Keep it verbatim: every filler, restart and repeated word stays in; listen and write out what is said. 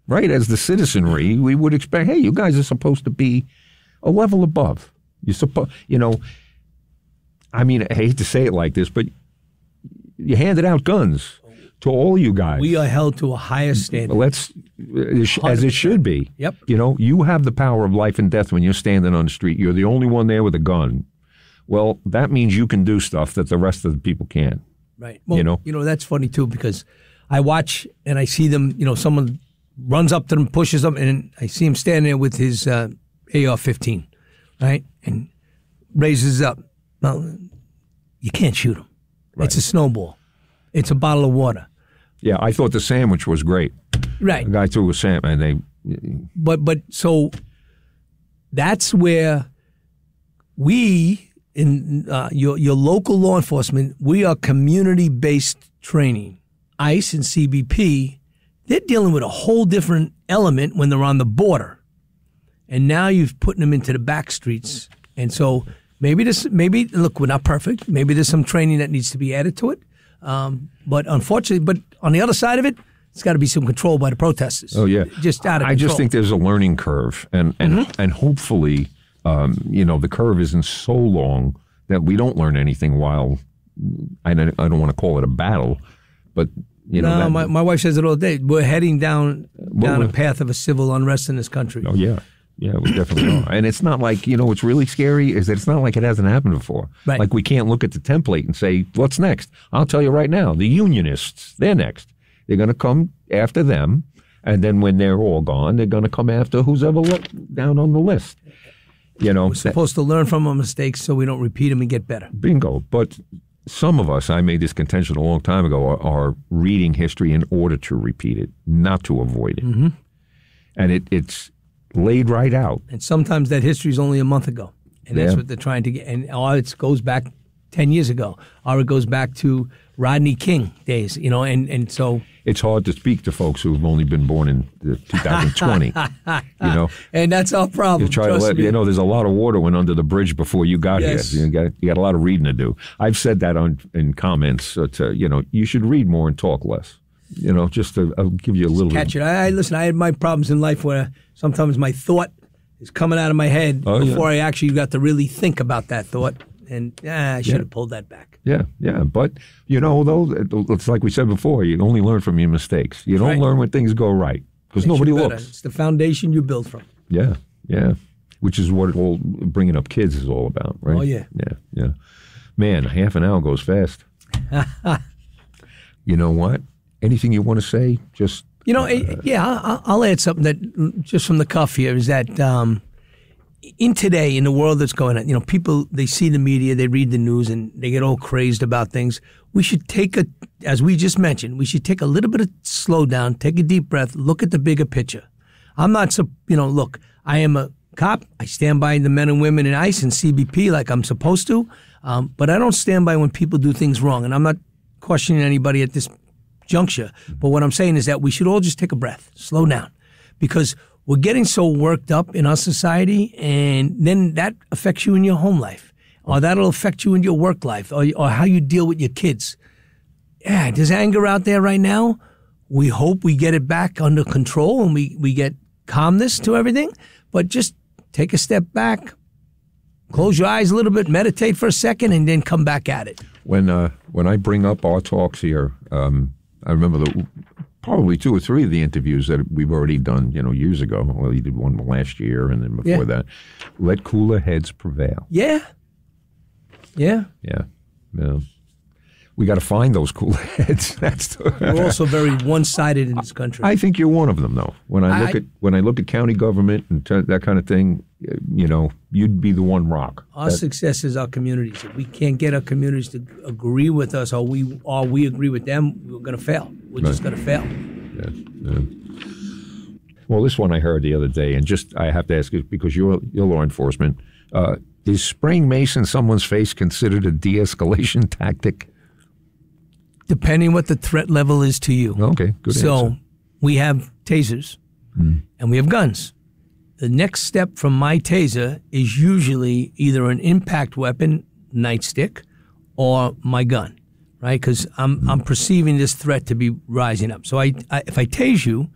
right? As the citizenry, we would expect, hey, you guys are supposed to be a level above. You're supposed, you know, I mean, I hate to say it like this, but you handed out guns to all you guys. We are held to a higher standard. Let's, as it should be. Yep. You know, you have the power of life and death when you're standing on the street. You're the only one there with a gun. Well, that means you can do stuff that the rest of the people can't. Right. Well, you know, you know that's funny too, because I watch and I see them. You know, someone runs up to them, pushes them, and I see him standing there with his uh, A R fifteen, right, and raises up. Well, you can't shoot him. Right. It's a snowball. It's a bottle of water. Yeah, I thought the sandwich was great. Right. The guy threw a sandwich, and they. But but so that's where we in uh, your your local law enforcement, we are community based training. ICE and C B P, they're dealing with a whole different element when they're on the border, and now you've putting them into the back streets, and so. Maybe this, maybe look, we're not perfect. Maybe there's some training that needs to be added to it. Um, but unfortunately, but on the other side of it, it's got to be some control by the protesters. Oh yeah, just out of I control. just think there's a learning curve, and and mm-hmm. and hopefully, um, you know, the curve isn't so long that we don't learn anything. While I don't, I don't want to call it a battle, but you know, no, that, my my wife says it all day. We're heading down down well, a path of a civil unrest in this country. Oh yeah. Yeah, we definitely are. And it's not like, you know, what's really scary is that it's not like it hasn't happened before. Right. Like we can't look at the template and say, what's next? I'll tell you right now, the unionists, they're next. They're going to come after them. And then when they're all gone, they're going to come after who's ever let down on the list. You know, we're supposed that, to learn from our mistakes so we don't repeat them and get better. Bingo. But some of us, I made this contention a long time ago, are, are reading history in order to repeat it, not to avoid it. Mm-hmm. And it, it's laid right out. And sometimes that history is only a month ago. And that's yeah. what they're trying to get. And or it goes back ten years ago. Or it goes back to Rodney King days, you know, and, and so. It's hard to speak to folks who've only been born in twenty twenty, you know. And that's our problem, you try trust to let, me. You know, there's a lot of water went under the bridge before you got yes. here. You got, you got a lot of reading to do. I've said that on in comments uh, to, you know, you should read more and talk less. You know, just to I'll give you a little. Catch it. I, I listen. I had my problems in life where sometimes my thought is coming out of my head oh, before yeah. I actually got to really think about that thought, and ah, I should yeah. have pulled that back. Yeah, yeah. But you know, though, it's like we said before. You only learn from your mistakes. You don't right. learn when things go right because nobody looks. It's the foundation you build from. Yeah, yeah. Which is what all bringing up kids is all about, right? Oh yeah, yeah, yeah. Man, half an hour goes fast. You know what? Anything you want to say? Just you know, uh, yeah. I'll, I'll add something that just from the cuff here is that um, in today in the world that's going on, you know, people they see the media, they read the news, and they get all crazed about things. We should take a, as we just mentioned, we should take a little bit of slow down, take a deep breath, look at the bigger picture. I'm not so, you know, look, I am a cop. I stand by the men and women in ICE and C B P like I'm supposed to, um, but I don't stand by when people do things wrong, and I'm not questioning anybody at this juncture. But what I'm saying is that we should all just take a breath, slow down, because we're getting so worked up in our society, and then that affects you in your home life, or that'll affect you in your work life, or, or how you deal with your kids. Yeah, there's anger out there right now. We hope we get it back under control and we, we get calmness to everything, but just take a step back, close your eyes a little bit, meditate for a second, and then come back at it. When uh, when I bring up our talks here, um, I remember the, probably two or three of the interviews that we've already done, you know, years ago. Well, you did one last year, and then before yeah. that, let cooler heads prevail. Yeah, yeah, yeah, yeah. We got to find those cooler heads. That's the, we're also very one-sided in this country. I think you're one of them, though. When I look I, at when I look at county government and t- that kind of thing, you know, you'd be the one rock. Our that, success is our communities. If we can't get our communities to agree with us, or we or we agree with them, we're going to fail. We're right. just going to fail. Yeah, yeah. Well, this one I heard the other day, and just I have to ask you because you're you're law enforcement. Uh, is spraying mace in someone's face considered a de-escalation tactic? Depending what the threat level is to you. Okay, good so answer. We have tasers mm. and we have guns. The next step from my taser is usually either an impact weapon, nightstick, or my gun, right? Because I'm mm. I'm perceiving this threat to be rising up. So I, I if I tase you,